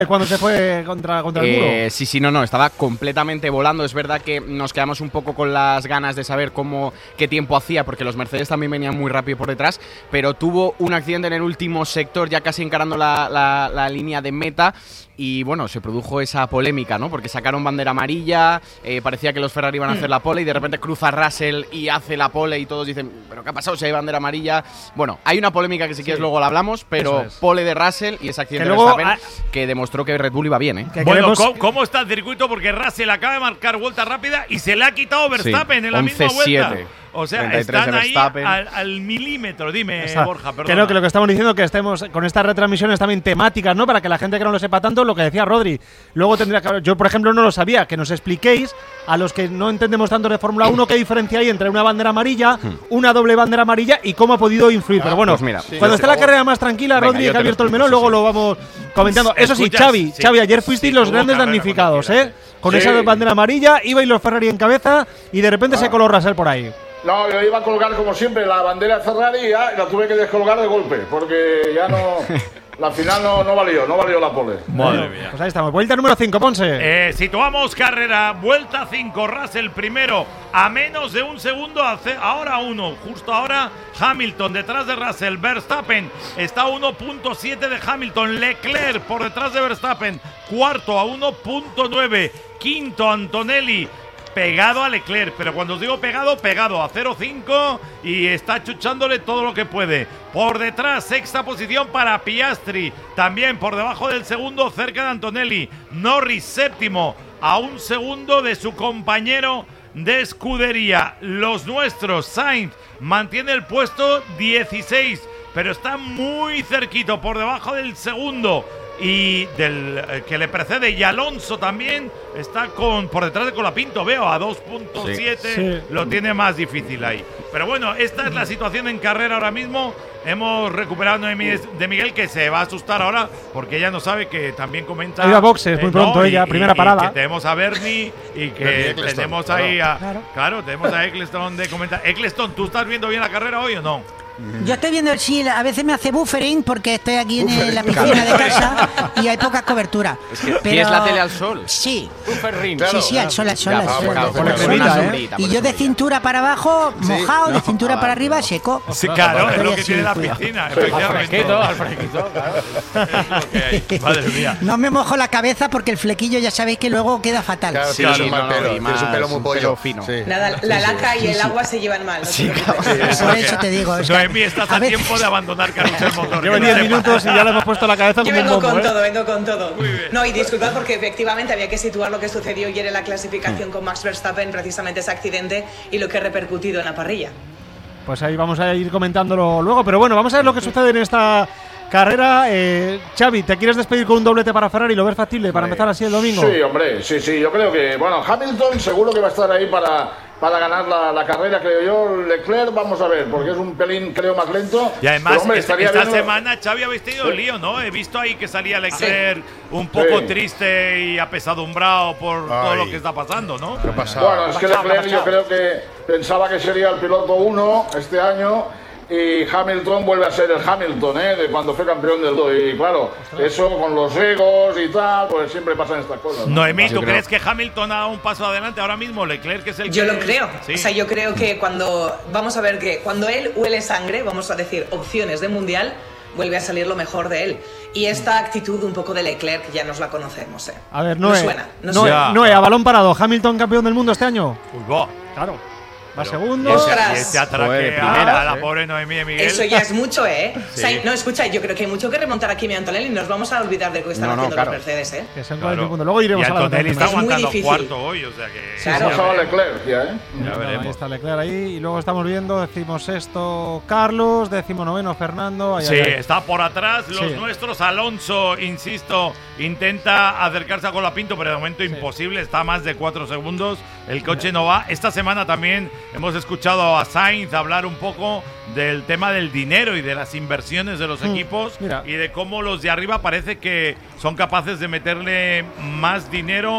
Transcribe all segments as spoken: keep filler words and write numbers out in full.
cuando se fue contra, contra el eh, muro. Sí, sí, no, no, estaba completamente volando. Es verdad que nos quedamos un poco con las ganas de saber cómo, qué tiempo hacía, porque los Mercedes también venían muy rápido por detrás, pero tuvo un accidente en el último sector, ya casi encarando la, la, la línea de meta. Y bueno, se produjo esa polémica, ¿no? Porque sacaron bandera amarilla, eh, parecía que los Ferrari iban a hacer la pole y de repente cruza Russell y hace la pole y todos dicen, ¿pero qué ha pasado si hay bandera amarilla? Bueno, hay una polémica que si sí. quieres luego la hablamos, pero es. pole de Russell y ese accidente de Verstappen ha... que demostró que Red Bull iba bien, ¿eh? Bueno, ¿cómo, ¿cómo está el circuito? Porque Russell acaba de marcar vuelta rápida y se le ha quitado Verstappen sí, en la misma vuelta. O sea, están ahí al, al milímetro. Dime, Está. Borja, perdona. Creo que lo que estamos diciendo que estemos con estas retransmisiones también temáticas, ¿no? Para que la gente que no lo sepa tanto, lo que decía Rodri. Luego tendría que... Yo, por ejemplo, no lo sabía. Que nos expliquéis, a los que no entendemos tanto de Fórmula uno, qué diferencia hay entre una bandera amarilla, una doble bandera amarilla y cómo ha podido influir. Ah, Pero bueno, pues mira, sí, cuando esté la carrera más tranquila, Venga, Rodri, que ha abierto el melón, sí, luego sí. lo vamos comentando. Eso sí, Xavi, sí, Xavi, ayer fuisteis sí, los grandes damnificados, ¿eh? Con sí. esa bandera amarilla, ibais los Ferrari en cabeza y de repente ah. se coló Russell por ahí. No, yo iba a colgar como siempre la bandera Ferrari y ya la tuve que descolgar de golpe, porque ya no… La final no, no valió, no valió la pole. Madre mía. Pues ahí estamos. Vuelta número cinco, Ponce. Eh, situamos carrera, vuelta cinco, Russell primero, a menos de un segundo, ahora uno, justo ahora Hamilton detrás de Russell, Verstappen está a uno punto siete de Hamilton, Leclerc por detrás de Verstappen, cuarto a uno punto nueve, quinto Antonelli, pegado a Leclerc, pero cuando os digo pegado, pegado a cero punto cinco y está chuchándole todo lo que puede. Por detrás, sexta posición para Piastri, también por debajo del segundo, cerca de Antonelli. Norris, séptimo, a un segundo de su compañero de escudería. Los nuestros, Sainz, mantiene el puesto dieciséis, pero está muy cerquito, por debajo del segundo y del eh, que le precede, y Alonso también está con por detrás de Colapinto, veo a dos punto siete, sí, sí. lo tiene más difícil ahí. Pero bueno, esta es la situación en carrera ahora mismo. Hemos recuperado a de Miguel, que se va a asustar ahora porque ella no sabe que también comenta. Hay a boxes eh, muy pronto no, ella, y, primera y, parada. Y que tenemos a Bernie y que tenemos ahí a claro. claro, tenemos a Eccleston de comentar. Eccleston, ¿tú estás viendo bien la carrera hoy o no? Yo estoy viendo el sí, a veces me hace buffering porque estoy aquí buffering, en la piscina de casa y hay poca cobertura. Es que pero... ¿es la tele al sol? Sí. Buffering. Claro. Sí, sí, al sol, al sol. Ya, al sol, claro, al sol. Claro, claro, ¿eh? Y yo de cintura para abajo, mojado, sí, no, de cintura no, para arriba, no. seco. Sí, claro, es lo que tiene la piscina. Al fresquito, al fresquito, claro. Es lo que hay. Madre mía. No me mojo la cabeza porque el flequillo ya sabéis que luego queda fatal. Claro, sí, claro, sí, mal no, pelo, no, más, un pelo muy pollo fino. Sí. Nada, la laca y el agua se llevan mal. Sí, claro. Por eso te digo. Noemí, estás a tiempo de abandonar Carrusel Motor. Lleva diez minutos y ya le hemos puesto la cabeza como un bombo. Yo vengo con ¿eh? todo, vengo con todo. Muy bien. No, y disculpad porque efectivamente había que situar lo que sucedió ayer en la clasificación mm. con Max Verstappen, precisamente ese accidente y lo que ha repercutido en la parrilla. Pues ahí vamos a ir comentándolo luego, pero bueno, vamos a ver lo que sucede en esta carrera. eh, Xavi, ¿te quieres despedir con un doblete para Ferrari? ¿Lo ves factible para empezar así el domingo? Sí, hombre, sí, sí, yo creo que, bueno, Hamilton seguro que va a estar ahí para, para ganar la, la carrera, creo yo. Leclerc, vamos a ver, porque es un pelín, creo, más lento. Y además, pero, hombre, esta, esta viendo... semana, Xavi, habéis tenido sí. lío, ¿no? He visto ahí que salía Leclerc sí. un poco sí. triste y apesadumbrado por Ay. todo lo que está pasando, ¿no? ¿Qué pasa? Bueno, es que Leclerc yo creo que pensaba que sería el piloto uno este año. Y Hamilton vuelve a ser el Hamilton, ¿eh? De cuando fue campeón del mundo. Y claro, eso con los egos y tal, pues siempre pasan estas cosas. ¿no? Noemí, ¿tú crees que Hamilton ha dado un paso adelante ahora mismo? Leclerc, que es el Yo que… lo creo. ¿Sí? O sea, yo creo que cuando… Vamos a ver que cuando él huele sangre, vamos a decir, opciones de mundial, vuelve a salir lo mejor de él. Y esta actitud un poco de Leclerc ya nos la conocemos, ¿eh? A ver, Noé, no suena. No Noé, suena. Noé, a balón parado, ¿Hamilton campeón del mundo este año? Uy, va. Claro. Va Pero, segundo. Y ese, y ese atraque Joder, primera, a la ¿eh? pobre Noemí de Miguel. Eso ya es mucho, ¿eh? Sí. O sea, no, escucha, yo creo que hay mucho que remontar aquí, mi Antonelli, y nos vamos a olvidar de lo que están no, no, haciendo claro. los Mercedes, ¿eh? Que son claro. Luego iremos y a la Antonelli está aguantando es cuarto hoy, o sea que… Sí, claro. Hemos a Leclerc ya, ¿eh? Ya veremos. Ahí está Leclerc ahí, y luego estamos viendo, decimos sexto Carlos, decimos noveno Fernando. Ahí, sí, ahí, ahí. está por atrás, los sí. nuestros. Alonso, insisto, intenta acercarse a Colapinto, pero de momento sí. imposible, está a más de cuatro segundos, el coche no va. Esta semana también hemos escuchado a Sainz hablar un poco del tema del dinero y de las inversiones de los mm, equipos mira. y de cómo los de arriba parece que son capaces de meterle más dinero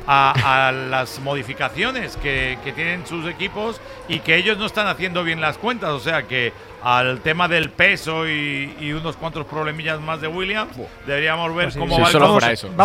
a, a las modificaciones que, que tienen sus equipos y que ellos no están haciendo bien las cuentas. O sea que al tema del peso y, y unos cuantos problemillas más de Williams, deberíamos ver Pues sí, cómo sí, va el solo coche. fuera eso.